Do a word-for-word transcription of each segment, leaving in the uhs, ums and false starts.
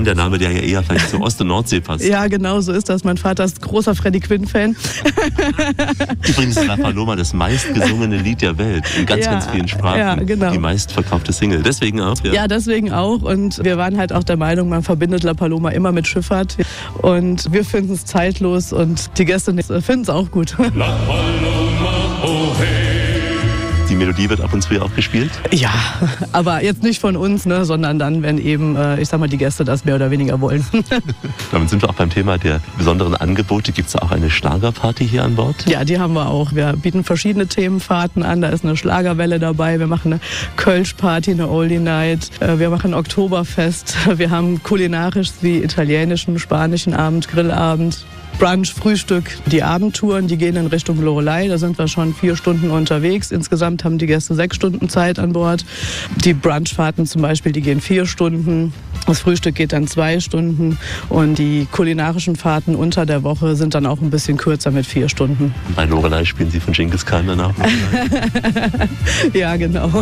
der Name, der ja eher vielleicht zur Ost- und Nordsee passt. Ja, genau, so ist das. Mein Vater ist großer Freddie Quinn-Fan. Übrigens ist La Paloma das meistgesungene Lied der Welt. In ganz, ja, ganz vielen Sprachen. Ja, genau. Die meistverkaufte Single. Deswegen auch. Ja. ja, deswegen auch. Und wir waren halt auch der Meinung, man verbindet La Paloma immer mit Schifffahrt. Und wir finden es zeitlos und die Gäste finden es auch gut. La Paloma, oh hey. Die Melodie wird ab und zu auch gespielt? Ja, aber jetzt nicht von uns, ne, sondern dann, wenn eben, äh, ich sag mal, die Gäste das mehr oder weniger wollen. Damit sind wir auch beim Thema der besonderen Angebote. Gibt es auch eine Schlagerparty hier an Bord? Ja, die haben wir auch. Wir bieten verschiedene Themenfahrten an. Da ist eine Schlagerwelle dabei. Wir machen eine Kölsch-Party, eine Oldie Night. Wir machen ein Oktoberfest. Wir haben kulinarisch wie italienischen, spanischen Abend, Grillabend. Brunch, Frühstück, die Abendtouren, die gehen in Richtung Loreley. Da sind wir schon vier Stunden unterwegs. Insgesamt haben die Gäste sechs Stunden Zeit an Bord. Die Brunchfahrten zum Beispiel, die gehen vier Stunden. Das Frühstück geht dann zwei Stunden. Und die kulinarischen Fahrten unter der Woche sind dann auch ein bisschen kürzer mit vier Stunden. Bei Loreley spielen Sie von Genghis Khan danach? Ja, genau.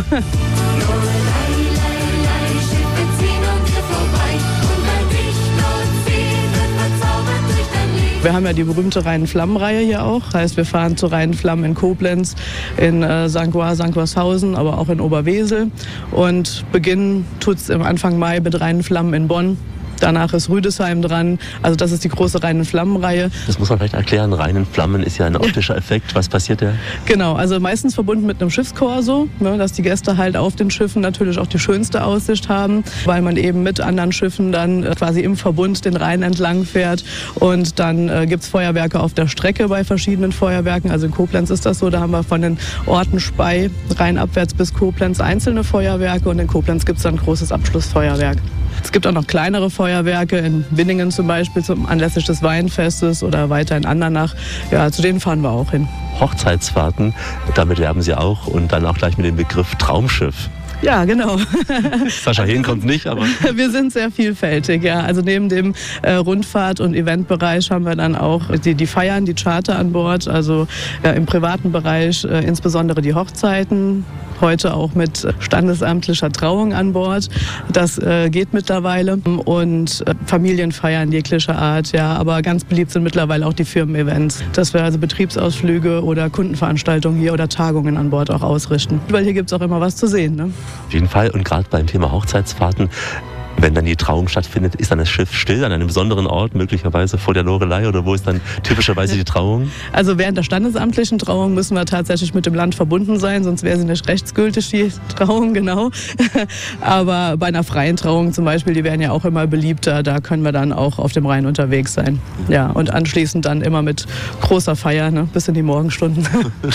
Wir haben ja die berühmte Rhein-Flammen-Reihe hier auch. Heißt, wir fahren zu Rhein-Flammen in Koblenz, in äh, Sankt Goar, Sankt Gorshausen, aber auch in Oberwesel. Und beginnen tut es im Anfang Mai mit Rhein-Flammen in Bonn. Danach ist Rüdesheim dran. Also das ist die große Rhein-Flammen-Reihe. Das muss man vielleicht erklären. Rhein-Flammen ist ja ein optischer Effekt. Was passiert da? Genau, also meistens verbunden mit einem Schiffskorso, ne, dass die Gäste halt auf den Schiffen natürlich auch die schönste Aussicht haben, weil man eben mit anderen Schiffen dann äh, quasi im Verbund den Rhein entlang fährt. Und dann äh, gibt es Feuerwerke auf der Strecke bei verschiedenen Feuerwerken. Also in Koblenz ist das so, da haben wir von den Orten Spey, rheinabwärts bis Koblenz einzelne Feuerwerke und in Koblenz gibt es dann ein großes Abschlussfeuerwerk. Es gibt auch noch kleinere Feuerwerke, in Winningen zum Beispiel zum anlässlich des Weinfestes oder weiter in Andernach. Ja, zu denen fahren wir auch hin. Hochzeitsfahrten, damit werben Sie auch und dann auch gleich mit dem Begriff Traumschiff. Ja, genau. Sascha Hehn kommt nicht, aber... Wir sind sehr vielfältig, ja. Also neben dem äh, Rundfahrt- und Eventbereich haben wir dann auch die, die Feiern, die Charter an Bord. Also ja, im privaten Bereich äh, insbesondere die Hochzeiten. Heute auch mit standesamtlicher Trauung an Bord. Das äh, geht mittlerweile. Und äh, Familienfeiern jeglicher Art, ja. Aber ganz beliebt sind mittlerweile auch die Firmen-Events. Dass wir also Betriebsausflüge oder Kundenveranstaltungen hier oder Tagungen an Bord auch ausrichten. Weil hier gibt es auch immer was zu sehen, ne? Auf jeden Fall. Und gerade beim Thema Hochzeitsfahrten, wenn dann die Trauung stattfindet, ist dann das Schiff still an einem besonderen Ort, möglicherweise vor der Loreley, oder wo ist dann typischerweise die Trauung? Also während der standesamtlichen Trauung müssen wir tatsächlich mit dem Land verbunden sein, sonst wäre sie nicht rechtsgültig, die Trauung, genau. Aber bei einer freien Trauung zum Beispiel, die werden ja auch immer beliebter, da können wir dann auch auf dem Rhein unterwegs sein. Ja, und anschließend dann immer mit großer Feier, ne, bis in die Morgenstunden.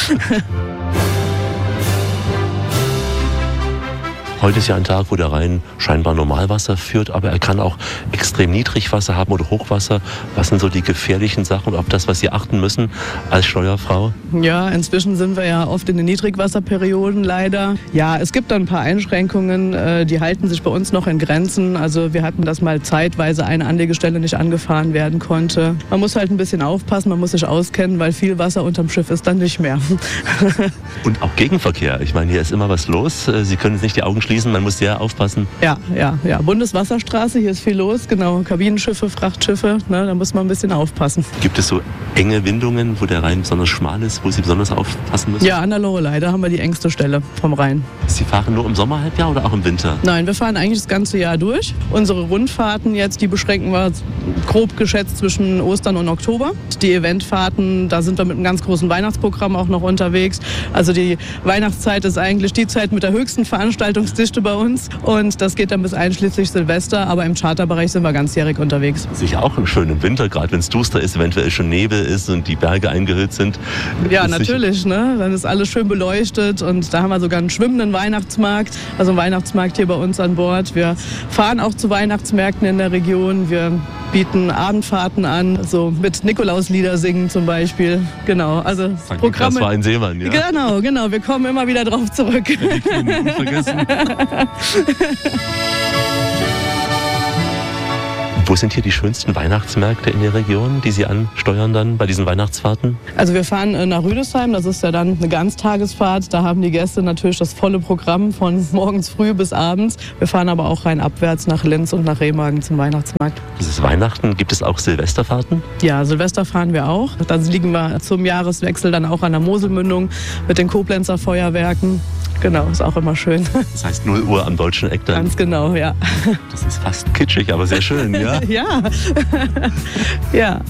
Heute ist ja ein Tag, wo der Rhein scheinbar Normalwasser führt, aber er kann auch extrem Niedrigwasser haben oder Hochwasser. Was sind so die gefährlichen Sachen und auf das, was Sie achten müssen als Steuerfrau? Ja, inzwischen sind wir ja oft in den Niedrigwasserperioden leider. Ja, es gibt da ein paar Einschränkungen, die halten sich bei uns noch in Grenzen. Also wir hatten das mal zeitweise eine Anlegestelle nicht angefahren werden konnte. Man muss halt ein bisschen aufpassen, man muss sich auskennen, weil viel Wasser unterm Schiff ist dann nicht mehr. Und auch Gegenverkehr. Ich meine, hier ist immer was los. Sie können jetzt nicht die Augen schließen, man muss sehr aufpassen. Ja, ja, ja. Bundeswasserstraße, hier ist viel los, genau. Kabinenschiffe, Frachtschiffe, ne, da muss man ein bisschen aufpassen. Gibt es so enge Windungen, wo der Rhein besonders schmal ist, wo Sie besonders aufpassen müssen? Ja, an der Loreley, da haben wir die engste Stelle vom Rhein. Sie fahren nur im Sommerhalbjahr oder auch im Winter? Nein, wir fahren eigentlich das ganze Jahr durch. Unsere Rundfahrten jetzt, die beschränken wir grob geschätzt zwischen Ostern und Oktober. Die Eventfahrten, da sind wir mit einem ganz großen Weihnachtsprogramm auch noch unterwegs. Also die Weihnachtszeit ist eigentlich die Zeit mit der höchsten Veranstaltungsdichte bei uns und das geht dann bis einschließlich Silvester, aber im Charterbereich sind wir ganzjährig unterwegs. Sicher auch schön im Winter, gerade wenn es duster ist, eventuell schon Nebel ist und die Berge eingehüllt sind. Ja, natürlich, ne? Dann ist alles schön beleuchtet und da haben wir sogar einen schwimmenden Weihnachtsmarkt, also einen Weihnachtsmarkt hier bei uns an Bord. Wir fahren auch zu Weihnachtsmärkten in der Region, wir bieten Abendfahrten an, so mit Nikolauslieder singen zum Beispiel. Genau, also Programme. Das war ein Seemann, ja? Genau, genau, wir kommen immer wieder drauf zurück. Vergessen. Wo sind hier die schönsten Weihnachtsmärkte in der Region, die Sie ansteuern dann bei diesen Weihnachtsfahrten? Also wir fahren äh, nach Rüdesheim, das ist ja dann eine Ganztagesfahrt. Da haben die Gäste natürlich das volle Programm von morgens früh bis abends. Wir fahren aber auch rein abwärts nach Linz und nach Remagen zum Weihnachtsmarkt. Das ist Weihnachten. Gibt es auch Silvesterfahrten? Ja, Silvester fahren wir auch. Da liegen wir zum Jahreswechsel dann auch an der Moselmündung mit den Koblenzer Feuerwerken. Genau, ist auch immer schön. Das heißt null Uhr am Deutschen Eck dann? Ganz genau, ja. Das ist fast kitschig, aber sehr schön, ja? Ja. Ja.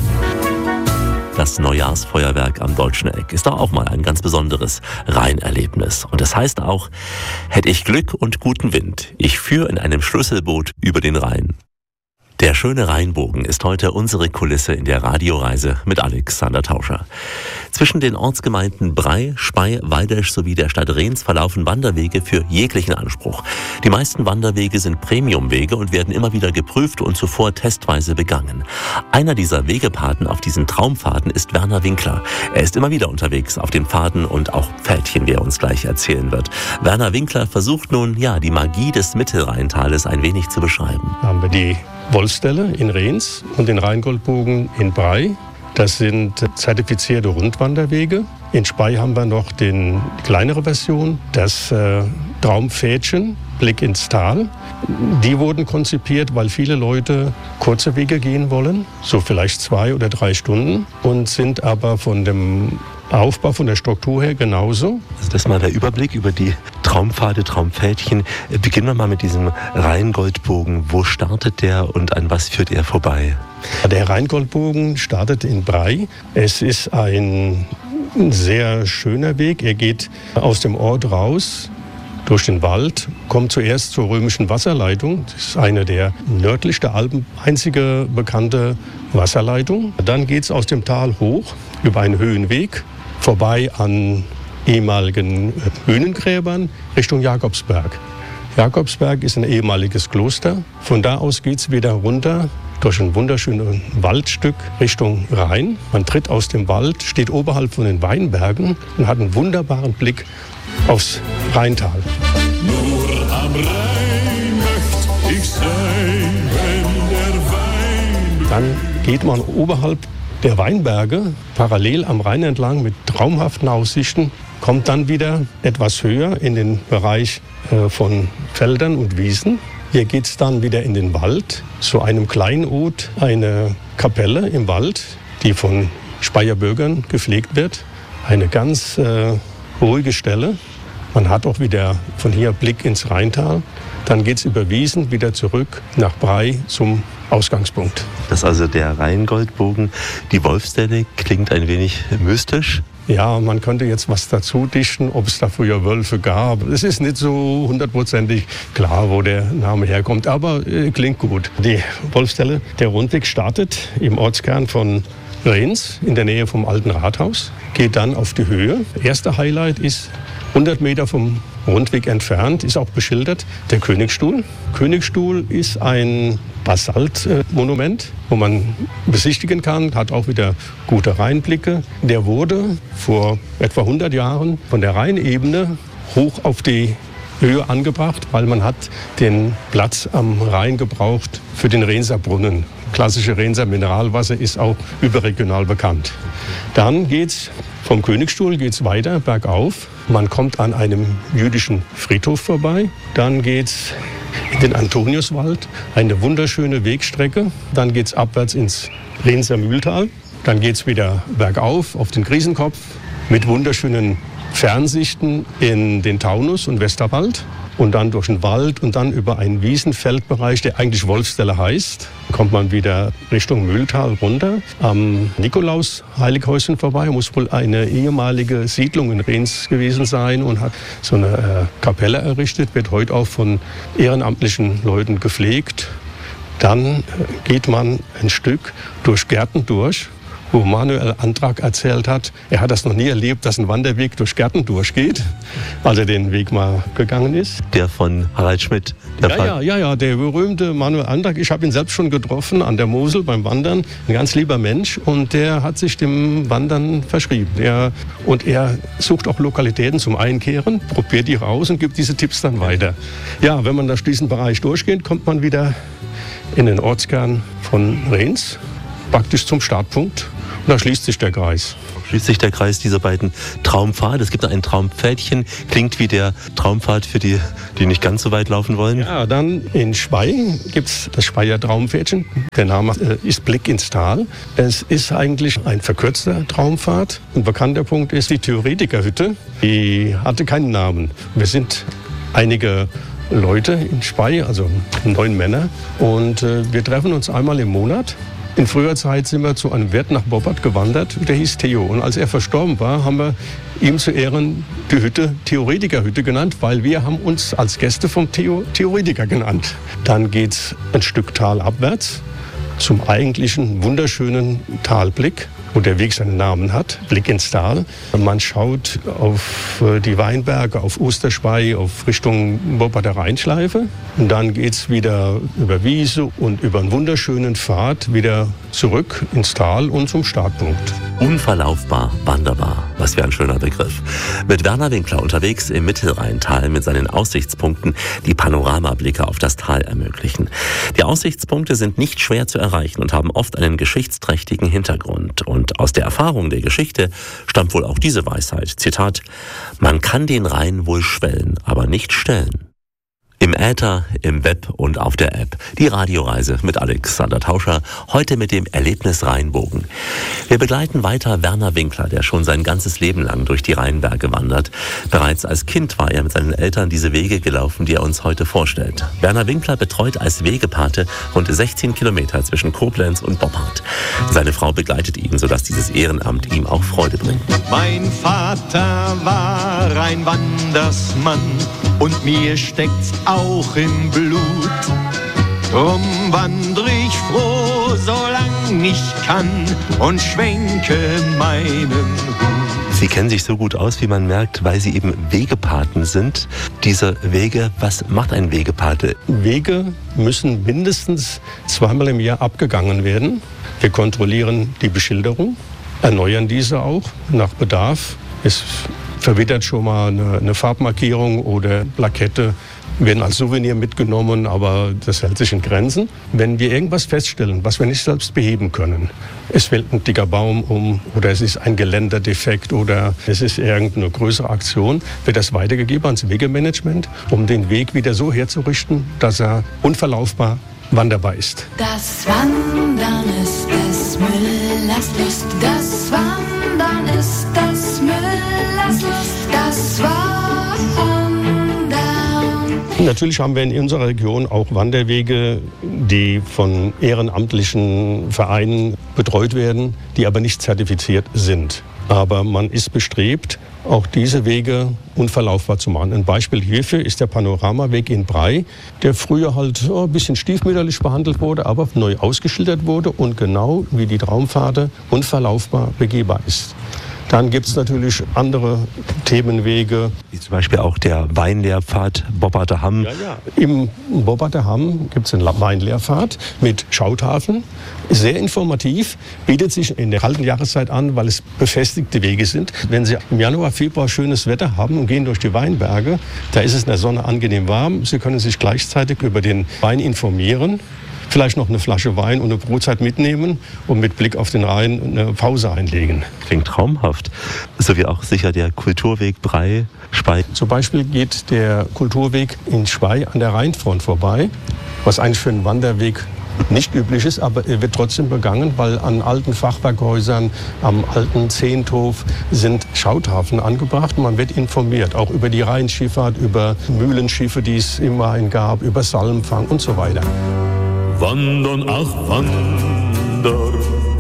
Das Neujahrsfeuerwerk am Deutschen Eck ist doch auch mal ein ganz besonderes Rheinerlebnis. Und das heißt auch, hätte ich Glück und guten Wind, ich führe in einem Schlüsselboot über den Rhein. Der schöne Rheinbogen ist heute unsere Kulisse in der Radioreise mit Alexander Tauscher. Zwischen den Ortsgemeinden Bray, Spey, Waldesch sowie der Stadt Rhens verlaufen Wanderwege für jeglichen Anspruch. Die meisten Wanderwege sind Premiumwege und werden immer wieder geprüft und zuvor testweise begangen. Einer dieser Wegepaten auf diesen Traumfahrten ist Werner Winkler. Er ist immer wieder unterwegs auf den Pfaden und auch Pfältchen, wie er uns gleich erzählen wird. Werner Winkler versucht nun, ja, die Magie des Mittelrheintales ein wenig zu beschreiben. Da haben wir die Wolfsstelle in Rhens und den Rheingoldbogen in Bray. Das sind zertifizierte Rundwanderwege. In Spey haben wir noch den, die kleinere Version, das äh, Traumpfädchen, Blick ins Tal. Die wurden konzipiert, weil viele Leute kurze Wege gehen wollen, so vielleicht zwei oder drei Stunden, und sind aber von dem Aufbau, von der Struktur her genauso. Also das ist mal der Überblick über die Traumpfade, Traumpfädchen. Beginnen wir mal mit diesem Rheingoldbogen. Wo startet der und an was führt er vorbei? Der Rheingoldbogen startet in Bray. Es ist ein sehr schöner Weg. Er geht aus dem Ort raus, durch den Wald, kommt zuerst zur römischen Wasserleitung. Das ist eine der nördlich der Alpen einzige bekannte Wasserleitung. Dann geht es aus dem Tal hoch über einen Höhenweg, vorbei an ehemaligen Höhlengräbern Richtung Jakobsberg. Jakobsberg ist ein ehemaliges Kloster. Von da aus geht es wieder runter durch ein wunderschönes Waldstück Richtung Rhein. Man tritt aus dem Wald, steht oberhalb von den Weinbergen und hat einen wunderbaren Blick aufs Rheintal. Nur am Rhein möcht ich sein, wenn der Wein... Dann geht man oberhalb der Weinberge parallel am Rhein entlang mit traumhaften Aussichten, kommt dann wieder etwas höher in den Bereich äh, von Feldern und Wiesen. Hier geht es dann wieder in den Wald, zu einem Kleinod, eine Kapelle im Wald, die von Speyer Bürgern gepflegt wird. Eine ganz äh, ruhige Stelle. Man hat auch wieder von hier Blick ins Rheintal. Dann geht es über Wiesen wieder zurück nach Bray zum Ausgangspunkt. Das ist also der Rheingoldbogen. Die Wolfsstelle klingt ein wenig mystisch. Ja, man könnte jetzt was dazu dichten, ob es da früher Wölfe gab. Es ist nicht so hundertprozentig klar, wo der Name herkommt, aber äh, klingt gut. Die Wolfsstelle, der Rundweg startet im Ortskern von Rhens in der Nähe vom alten Rathaus, geht dann auf die Höhe. Erster Highlight ist hundert Meter vom Rundweg entfernt, ist auch beschildert, der Königstuhl. Königstuhl ist ein Basaltmonument, wo man besichtigen kann, hat auch wieder gute Rheinblicke. Der wurde vor etwa hundert Jahren von der Rheinebene hoch auf die Höhe angebracht, weil man hat den Platz am Rhein gebraucht für den Rhenser Brunnen. Klassische Rhenser Mineralwasser ist auch überregional bekannt. Dann geht's vom Königstuhl geht's weiter bergauf. Man kommt an einem jüdischen Friedhof vorbei. Dann geht's in den Antoniuswald, eine wunderschöne Wegstrecke. Dann geht's abwärts ins Rhenser Mühltal. Dann geht's wieder bergauf auf den Griesenkopf mit wunderschönen Fernsichten in den Taunus und Westerwald. Und dann durch den Wald und dann über einen Wiesenfeldbereich, der eigentlich Wolfsstelle heißt, kommt man wieder Richtung Mühltal runter. Am Nikolaus-Heilighäuschen vorbei, muss wohl eine ehemalige Siedlung in Rhens gewesen sein und hat so eine äh, Kapelle errichtet, wird heute auch von ehrenamtlichen Leuten gepflegt. Dann äh, geht man ein Stück durch Gärten durch, wo Manuel Antrag erzählt hat, er hat das noch nie erlebt, dass ein Wanderweg durch Gärten durchgeht, als er den Weg mal gegangen ist. Der von Harald Schmidt. Der Ja, ja, ja, ja, der berühmte Manuel Antrag. Ich habe ihn selbst schon getroffen an der Mosel beim Wandern. Ein ganz lieber Mensch und der hat sich dem Wandern verschrieben. Er, und er sucht auch Lokalitäten zum Einkehren, probiert die raus und gibt diese Tipps dann weiter. Ja, wenn man durch diesen Bereich durchgeht, kommt man wieder in den Ortskern von Rhens, praktisch zum Startpunkt. Und da schließt sich der Kreis. Schließt sich der Kreis dieser beiden Traumpfade. Es gibt noch ein Traumpfädchen, klingt wie der Traumpfad für die, die nicht ganz so weit laufen wollen. Ja, dann in Spey gibt es das Speyer Traumpfädchen. Der Name ist Blick ins Tal. Es ist eigentlich ein verkürzter Traumpfad. Ein bekannter Punkt ist die Theoretikerhütte. Die hatte keinen Namen. Wir sind einige Leute in Spey, also neun Männer. Und äh, wir treffen uns einmal im Monat. In früher Zeit sind wir zu einem Wirt nach Boppard gewandert, der hieß Theo. Und als er verstorben war, haben wir ihm zu Ehren die Hütte Theoretikerhütte genannt, weil wir haben uns als Gäste vom Theo Theoretiker genannt. Dann geht's ein Stück Tal abwärts zum eigentlichen wunderschönen Talblick, wo der Weg seinen Namen hat, Blick ins Tal. Man schaut auf die Weinberge, auf Osterspey, auf Richtung Bopparder Rheinschleife. Und dann geht's wieder über Wiese und über einen wunderschönen Pfad wieder zurück ins Tal und zum Startpunkt. Unverlaufbar, wanderbar. Was für ein schöner Begriff. Mit Werner Winkler unterwegs im Mittelrheintal mit seinen Aussichtspunkten, die Panoramablicke auf das Tal ermöglichen. Die Aussichtspunkte sind nicht schwer zu erreichen und haben oft einen geschichtsträchtigen Hintergrund. Und aus der Erfahrung der Geschichte stammt wohl auch diese Weisheit. Zitat: Man kann den Rhein wohl schwellen, aber nicht stellen. Im Äther, im Web und auf der App. Die Radioreise mit Alexander Tauscher, heute mit dem Erlebnis Rheinbogen. Wir begleiten weiter Werner Winkler, der schon sein ganzes Leben lang durch die Rheinberge wandert. Bereits als Kind war er mit seinen Eltern diese Wege gelaufen, die er uns heute vorstellt. Werner Winkler betreut als Wegepate rund sechzehn Kilometer zwischen Koblenz und Boppard. Seine Frau begleitet ihn, sodass dieses Ehrenamt ihm auch Freude bringt. Mein Vater war ein Wandersmann und mir steckt's auch im Blut. Drum wandr ich froh, solang ich kann und schwenke meinen Hut. Sie kennen sich so gut aus, wie man merkt, weil Sie eben Wegepaten sind. Diese Wege, was macht ein Wegepate? Wege müssen mindestens zweimal im Jahr abgegangen werden. Wir kontrollieren die Beschilderung, erneuern diese auch nach Bedarf. Es verwittert schon mal eine, eine Farbmarkierung oder Plakette, werden als Souvenir mitgenommen, aber das hält sich in Grenzen. Wenn wir irgendwas feststellen, was wir nicht selbst beheben können, es fällt ein dicker Baum um oder es ist ein Geländerdefekt oder es ist irgendeine größere Aktion, wird das weitergegeben ans Wegemanagement, um den Weg wieder so herzurichten, dass er unverlaufbar wanderbar ist. Das Wandern ist des Müllers Lust, das Wandern ist des Müllers Lust, das Wandern. Natürlich haben wir in unserer Region auch Wanderwege, die von ehrenamtlichen Vereinen betreut werden, die aber nicht zertifiziert sind. Aber man ist bestrebt, auch diese Wege unverlaufbar zu machen. Ein Beispiel hierfür ist der Panoramaweg in Brey, der früher halt oh, ein bisschen stiefmütterlich behandelt wurde, aber neu ausgeschildert wurde und genau wie die Traumpfade unverlaufbar begehbar ist. Dann gibt es natürlich andere Themenwege. Wie zum Beispiel auch der Weinlehrpfad Bopparder Hamm. Ja, ja. Im Bopparder Hamm gibt es einen Weinlehrpfad mit Schautafeln. Sehr informativ, bietet sich in der kalten Jahreszeit an, weil es befestigte Wege sind. Wenn Sie im Januar, Februar schönes Wetter haben und gehen durch die Weinberge, da ist es in der Sonne angenehm warm. Sie können sich gleichzeitig über den Wein informieren. Vielleicht noch eine Flasche Wein und eine Brotzeit mitnehmen und mit Blick auf den Rhein eine Pause einlegen. Klingt traumhaft. So wie auch sicher der Kulturweg Brey, Spey. Zum Beispiel geht der Kulturweg in Spey an der Rheinfront vorbei, was eigentlich für einen Wanderweg nicht üblich ist, aber er wird trotzdem begangen, weil an alten Fachwerkhäusern, am alten Zehnthof sind Schautafeln angebracht. Man wird informiert, auch über die Rheinschifffahrt, über Mühlenschiffe, die es im Rhein gab, über Salmfang und so weiter. Wandern, ach Wander,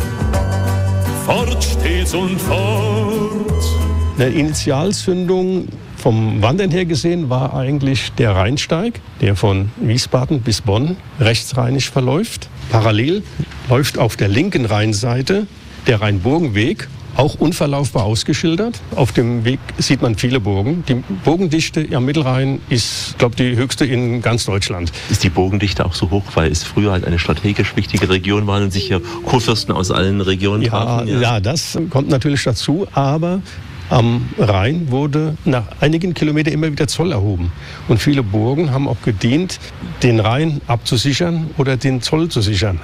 fort stets und fort. Eine Initialzündung vom Wandern her gesehen war eigentlich der Rheinsteig, der von Wiesbaden bis Bonn rechtsrheinisch verläuft. Parallel läuft auf der linken Rheinseite der Rheinburgenweg, auch unverlaufbar ausgeschildert. Auf dem Weg sieht man viele Burgen. Die Burgendichte am Mittelrhein ist, glaube ich, die höchste in ganz Deutschland. Ist die Burgendichte auch so hoch, weil es früher halt eine strategisch wichtige Region war und sich hier Kurfürsten aus allen Regionen ja, trafen? Ja. ja, das kommt natürlich dazu, aber am Rhein wurde nach einigen Kilometern immer wieder Zoll erhoben. Und viele Burgen haben auch gedient, den Rhein abzusichern oder den Zoll zu sichern.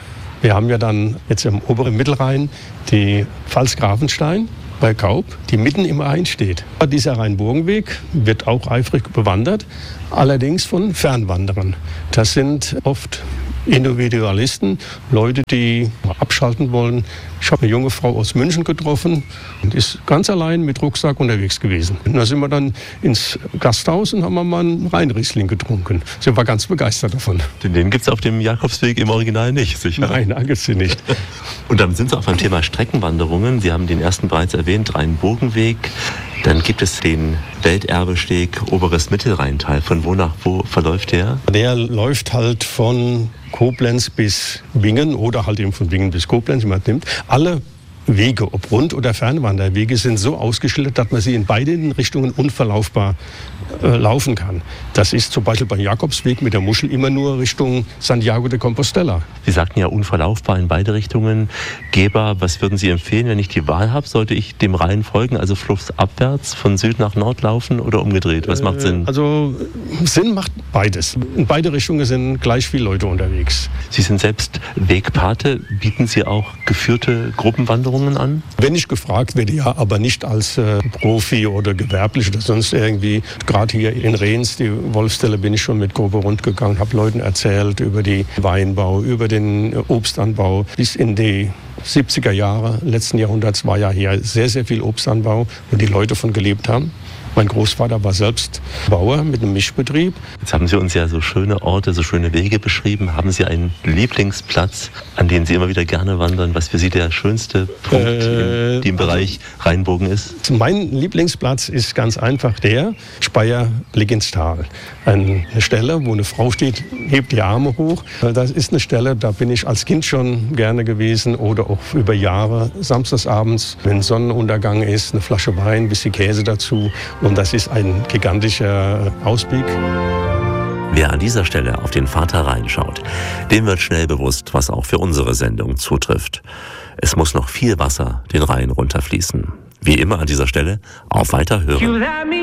Wir haben ja dann jetzt im oberen Mittelrhein die Pfalz-Grafenstein bei Kaub, die mitten im Rhein steht. Dieser Rheinburgenweg wird auch eifrig bewandert, allerdings von Fernwanderern. Das sind oft Individualisten, Leute, die abschalten wollen. Ich habe eine junge Frau aus München getroffen und ist ganz allein mit Rucksack unterwegs gewesen. Und da sind wir dann ins Gasthaus und haben mal einen Rheinriesling getrunken. Sie war ganz begeistert davon. Den, den gibt es auf dem Jakobsweg im Original nicht, sicher? Nein, da gibt es sie nicht. Und dann sind Sie auch beim Thema Streckenwanderungen. Sie haben den ersten bereits erwähnt, Rheinburgenweg. Dann gibt es den Welterbesteg Oberes Mittelrheintal. Von wo nach wo verläuft der? Der läuft halt von Koblenz bis Bingen oder halt eben von Bingen bis Koblenz, wie man nimmt. Alle Wege, ob Rund- oder Fernwanderwege, sind so ausgeschildert, dass man sie in beiden Richtungen unverlaufbar äh, laufen kann. Das ist zum Beispiel beim Jakobsweg mit der Muschel immer nur Richtung Santiago de Compostela. Sie sagten ja unverlaufbar in beide Richtungen. Geber, was würden Sie empfehlen, wenn ich die Wahl habe? Sollte ich dem Rhein folgen, also flussabwärts von Süd nach Nord laufen oder umgedreht? Was macht Sinn? Also Sinn macht beides. In beide Richtungen sind gleich viele Leute unterwegs. Sie sind selbst Wegpate. Bieten Sie auch geführte Gruppenwanderungen an? Wenn ich gefragt werde, ja, aber nicht als äh, Profi oder gewerblich oder sonst irgendwie. Gerade hier in Rehns, die Wolfstelle, bin ich schon mit Gruppe rundgegangen, habe Leuten erzählt über die Weinbau, über den äh, Obstanbau. Bis in die siebziger Jahre letzten Jahrhunderts war ja hier sehr, sehr viel Obstanbau, wo die Leute von gelebt haben. Mein Großvater war selbst Bauer mit einem Mischbetrieb. Jetzt haben Sie uns ja so schöne Orte, so schöne Wege beschrieben. Haben Sie einen Lieblingsplatz, an den Sie immer wieder gerne wandern, was für Sie der schönste Punkt äh, in dem Bereich Rheinbogen ist? Mein Lieblingsplatz ist ganz einfach der Speyer-Blick ins Tal. Eine Stelle, wo eine Frau steht, hebt die Arme hoch. Das ist eine Stelle, da bin ich als Kind schon gerne gewesen oder auch über Jahre. Samstagsabends, wenn Sonnenuntergang ist, eine Flasche Wein, ein bisschen Käse dazu. Und das ist ein gigantischer Ausblick. Wer an dieser Stelle auf den Vater Rhein schaut, dem wird schnell bewusst, was auch für unsere Sendung zutrifft. Es muss noch viel Wasser den Rhein runterfließen. Wie immer an dieser Stelle auf Weiterhören.